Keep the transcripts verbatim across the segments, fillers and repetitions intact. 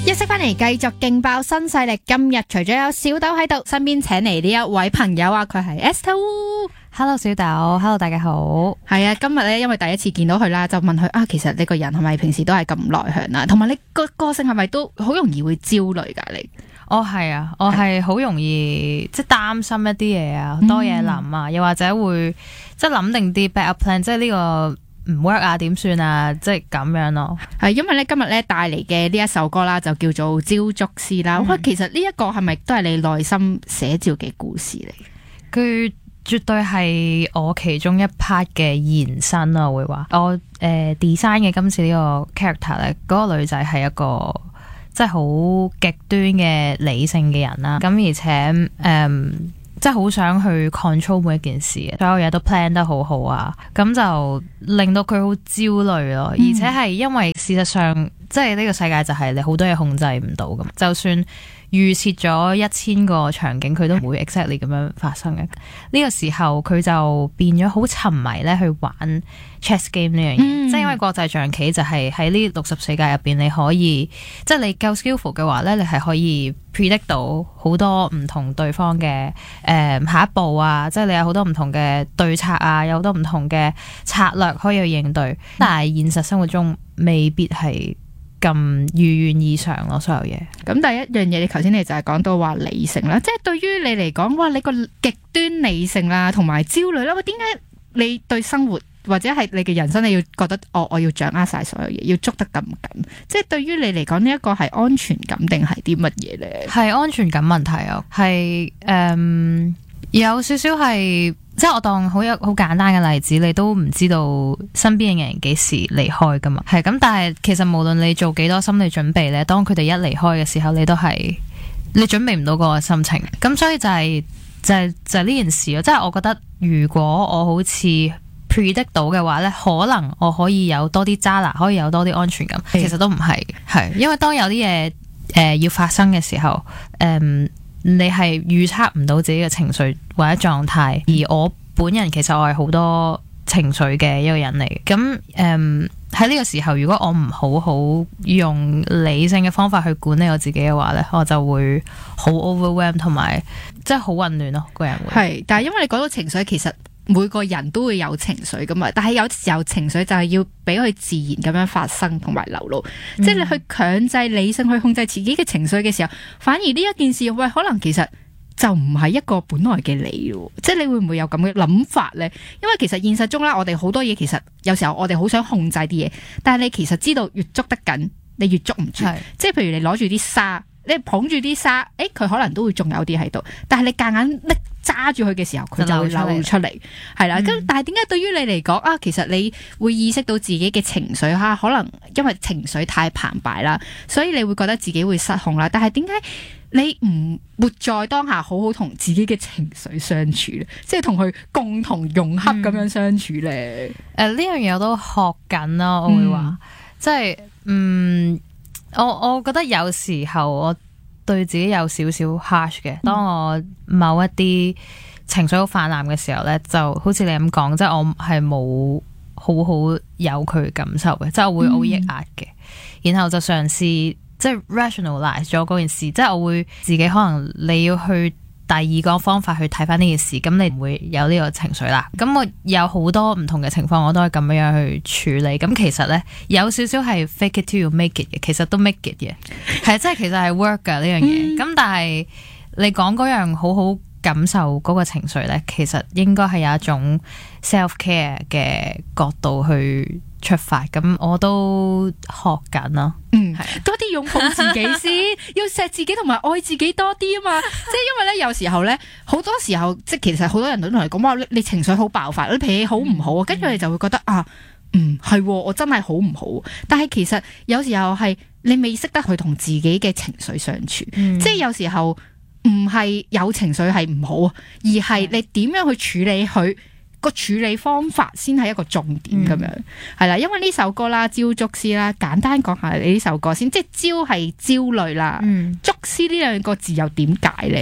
一息翻嚟繼續勁爆新勢力，今日除咗有小豆喺度，身邊請嚟呢一位朋友啊，佢係 Esther。Hello 小豆 ，Hello 大家好。 係啊，今日咧因為第一次見到佢啦，就問佢啊，其實你個人係咪平時都係咁內向啊？同埋你個個性係咪都好容易會焦慮噶？你我係啊，我係好容易即係擔心一啲嘢啊，多嘢諗啊，嗯、又或者會即係諗定啲 backup plan，即係呢個唔 work 啊，點算啊，即係咁樣咯。係因為咧今日咧帶嚟嘅呢一首歌啦，就叫做《招捉師》啦。哇、嗯，其實呢一個係咪都係你內心寫照嘅故事嚟？ 佢絕對係我其中一 part 嘅延伸啊，我會話我誒、呃、design 嘅今次呢個 character 咧，嗰個女仔係一個即係好極端嘅理性嘅人啦。咁而且誒。嗯即係好想去 control 每一件事，所有嘢都 plan 得好好啊，咁就令到佢好焦慮咯。嗯、而且係因為事實上，即係呢個世界就係你好多嘢控制唔到咁，就算預設咗一千個場景，佢都唔會 exactly 咁樣發生嘅。呢、這個時候佢就變咗好沉迷咧去玩 chess game 呢樣嘢，嗯、即係因為國際象棋就係喺呢六十四屆入邊，你可以即係你夠 skillful 嘅話咧，你係可以 predict 到好多唔同對方嘅誒、呃、下一步啊，即係你有好多唔同嘅對策啊，有好多唔同嘅策略可以去應對，嗯、但係現實生活中未必係咁如願以償咯，所有嘢。 咁第一樣嘢，你頭先你就係講到話理性啦，即係對於你嚟講，哇，你個極端理性啦，同埋焦慮啦，喂，點解你對生活或者係你嘅人生，你要覺得哦，我要掌握晒所有嘢，要捉得咁緊？即係對於你嚟講，呢一個係安全感定係啲乜嘢咧？係安全感問題啊，係誒、嗯、有少少係。即係我當好有好簡單嘅例子，你都唔知道身邊嘅人幾時離開噶嘛，係咁。但係其實無論你做幾多心理準備咧，當佢哋一離開嘅時候，你都係你準備唔到嗰個心情。咁所以就係、是、就係、是、就係、是、呢件事咯。即係我覺得如果我好似 predict 到嘅話咧，可能我可以有多啲揸拿，可以有多啲安全感。的其實都唔係，係因為當有啲嘢誒要發生嘅時候，誒、嗯。你係預測唔到自己嘅情緒或者狀態，而我本人其實我係好多情緒嘅一個人嚟。咁誒喺呢個時候，如果我唔好好用理性嘅方法去管理我自己嘅話咧，我就會好 overwhelm 同埋即係好混亂咯，個人會係。但係因為你講到情緒，其實每個人都會有情緒噶嘛，但係有時候情緒就係要俾佢自然咁樣發生同埋流露，嗯、即係你去強制理性去控制自己嘅情緒嘅時候，反而呢一件事喂，可能其實就唔係一個本來嘅你咯，即係你會唔會有咁嘅諗法呢？因為其實現實中啦，我哋好多嘢其實有時候我哋好想控制啲嘢，但係你其實知道越捉得緊，你越捉唔住。是即係譬如你攞住啲沙，你捧住啲沙，誒，佢可能都會仲有啲喺度，但係你夾硬拎揸住佢嘅時候，佢就會流出嚟，係啦。咁、嗯、但係點解對於你嚟講啊，其實你會意識到自己嘅情緒吓，可能因為情緒太澎湃啦，所以你會覺得自己會失控啦。但係點解你唔活在當下，好好同自己嘅情緒相處咧？即係同佢共同融合咁樣相處咧？誒、 嗯，呢樣嘢我都學緊啦，我會話，嗯、即係嗯。我我覺得有時候我對自己有少少 harsh 嘅，當我某一啲情緒好泛濫嘅時候咧，就好似你咁講，即係我係冇好好有佢感受嘅，即係我會好抑壓嘅，嗯、然後就嘗試即係 rationalize 咗嗰件事，即係我會自己可能你要去第二個方法去睇翻呢件事，咁你唔會有呢個情緒啦。咁我有好多唔同嘅情況，我都係咁樣去處理。咁其實咧有少少係 fake it till you make it 嘅，其實都 make it 嘅，係即係其實係 work 噶呢樣嘢。咁、嗯、但係你講嗰樣好好感受嗰個情緒咧，其實應該係有一種 self care 嘅角度去出發，咁我都學緊咯。 嗯，係多啲擁抱自己先，要錫自己同埋愛自己多啲啊嘛。即係因為咧，有時候咧，好多時候即係其實好多人都同你講話，你情緒好爆發，你脾氣好唔好啊？跟住、嗯、你就會覺得啊，嗯，係我真係好唔好。但係其實有時候係你未識得去同自己嘅情緒相處，嗯、即係有時候唔係有情緒係唔好，而係你點樣去處理佢。個處理方法先係一個重點咁樣，係啦、嗯，因為呢首歌啦，招捉師啦，簡單講下你呢首歌先，即係招係焦慮啦，嗯、捉師呢兩個字又點解咧？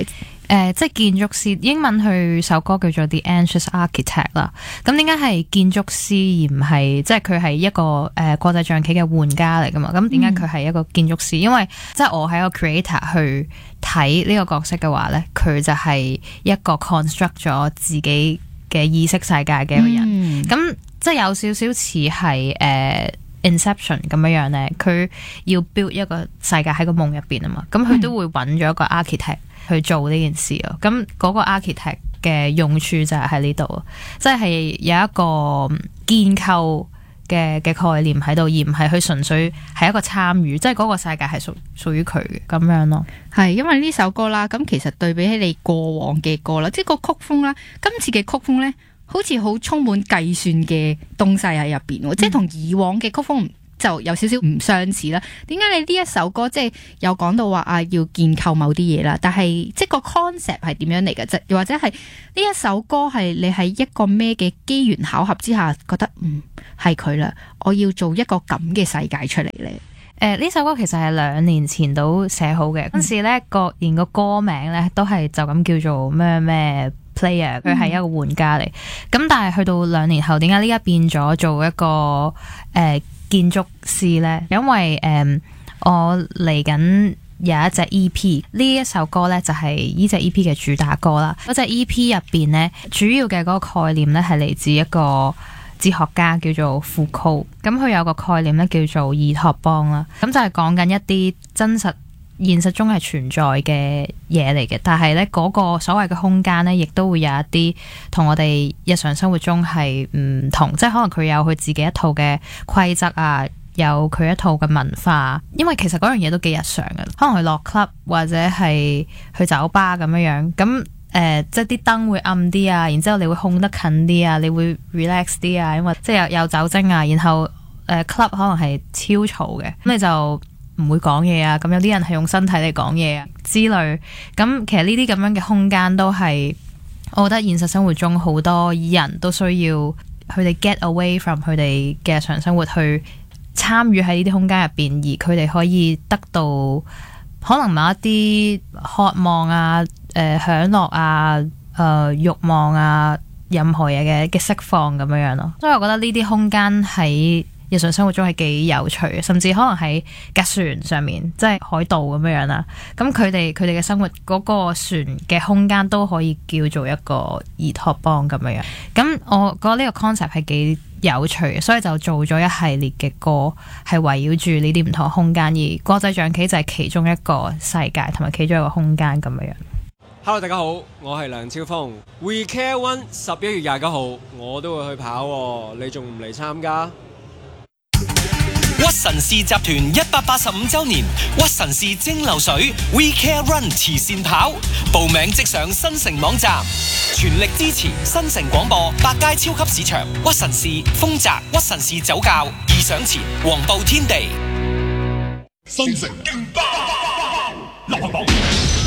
呃，即係建築師，英文佢首歌叫做 The Anxious Architect 啦。咁點解係建築師而唔係即係佢係一個誒、呃、國際象棋嘅玩家嚟噶嘛？咁點解佢係一個建築師？嗯、因為即係我係一個 creator 去睇呢個角色嘅話咧，佢就係一個 construct 咗自己嘅意識世界嘅一個人。咁、嗯、即係有少少似係誒 Inception 咁樣樣咧，佢要 build 一個世界喺個夢入邊啊嘛。咁佢都會揾咗一個 architect 去做呢件事啊。咁嗰個 architect 嘅用處就係喺呢度，即係有一個建構嘅嘅概念喺度，而唔係佢純粹係一個參與，即係嗰個世界係屬屬於佢嘅咁樣咯。 係因為呢首歌啦，咁其實對比起你過往嘅歌啦，即係個曲風啦，今次嘅曲風咧，好似好充滿計算嘅東西喺入邊，嗯、即係同以往嘅曲風就有少少唔相似啦。點解你呢一首歌即係有講到話啊要建構某啲嘢啦？但係即係個 concept 係點樣嚟嘅？即又或者係呢一首歌係你喺一個咩嘅機緣巧合之下覺得嗯係佢啦，我要做一個咁嘅世界出嚟咧？誒、 呃，呢首歌其實係兩年前都寫好嘅，嗰時咧個連個歌名咧都係就咁叫做咩咩 player， 佢係一個玩家嚟。咁、嗯、但係去到兩年後，點解呢家變咗做一個誒？呃建築師咧，因為誒、嗯、我嚟緊有一隻 E P， 呢一首歌咧就係呢隻 E P 嘅主打歌啦。嗰隻 E P 入邊咧，主要嘅嗰個概念咧係嚟自一個哲學家叫做傅柯，咁佢有個概念咧叫做伊托邦啦，咁就係講緊一啲真實現實中係存在嘅嘢嚟嘅，但係咧嗰個所謂嘅空間咧，亦都會有一啲同我哋日常生活中係唔同，即係可能佢有佢自己一套嘅規則啊，有佢一套嘅文化。因為其實嗰樣嘢都幾日常嘅，可能去落 club 或者係去酒吧咁樣樣，咁誒、呃、即係啲燈會暗啲啊，然之後你會控得近啲啊，你會 relax 啲啊，因為即係有有酒精啊，然後誒、呃、club 可能係超嘈嘅，咁你就唔會講嘢啊，咁有啲人係用身體嚟講嘢啊之類，咁其實呢啲咁樣嘅空間都係，我覺得現實生活中好多人都需要佢哋 get away from 佢哋嘅日常生活，去參與喺呢啲空間入邊，而佢哋可以得到可能某一啲渴望啊、誒、呃、享樂啊、誒、呃、慾望啊，任何嘢嘅嘅釋放咁樣樣咯。所以我覺得呢啲空間喺日常生活中係幾有趣嘅，甚至可能喺架船上面，即係海盜咁樣樣啦。咁佢哋佢哋嘅生活嗰個船嘅空間都可以叫做一個伊托邦咁樣樣。咁我覺得呢個 concept 係幾有趣嘅，所以就做咗一系列嘅歌，係圍繞住呢啲唔同嘅空間，而國際象棋就係其中一個世界同埋其中一個空間咁樣樣。 Hello， 大家好，我係梁超峰。We Care One 十一月廿九號我都會去跑喎，你仲唔嚟參加？ 屈臣氏集團一百八十五周年屈臣氏蒸餾水 We Care Run 慈善跑，報名即上新城網站，全力支持新城廣播、百佳超級市場、屈臣氏、豐澤、屈臣氏酒窖、義享前、黃埔天地。 新城勁爆流行榜，勁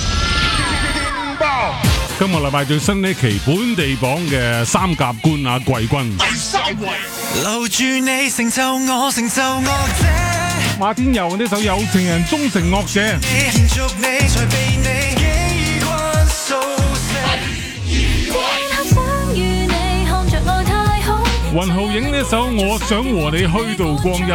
爆！ 今個禮拜最新呢期本地榜嘅三甲冠亞季軍， 第三位。 留住你，成就我，成就我者。 馬天佑呢首《有情人終成惡者》。 延續你，才被你幾關數成。 雲浩影呢首《我想和你虛度光陰》。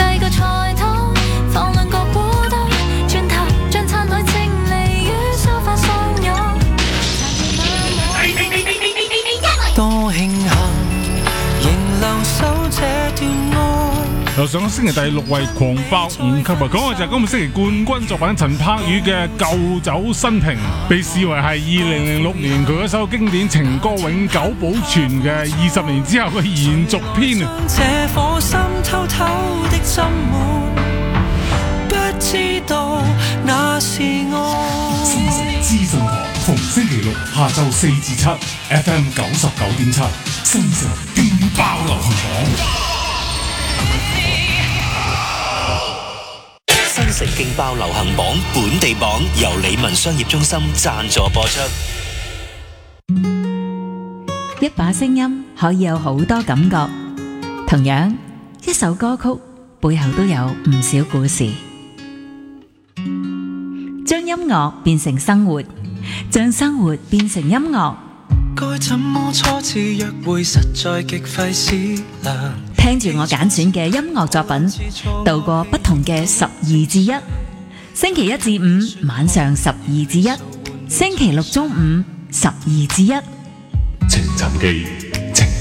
多慶幸仍留守這段愛。 又上星期第六位狂爆五級啊！講嘅就係今個星期冠軍作品陳柏宇嘅《舊酒新瓶》，被視為係二零零六年佢嗰首經典情歌永久保存嘅二十年之後嘅延續篇啊！ 這顆心偷偷的斟滿，不知道那是愛。 新城資訊台逢星期六下晝四至七 ，F M 九十九點七，新城勁爆流行榜。 新城勁爆流行榜本地榜由理文商業中心贊助播出。 一把聲音可以有好多感覺，同樣一首歌曲背後都有唔少故事。將音樂變成生活， 將生活變成音樂。 該怎麼初次約會，實在極費思量。 聽住我揀選嘅音樂作品，度過不同嘅十二至一。星期一至五晚上十二至一，星期六中午十二至一。 情尋記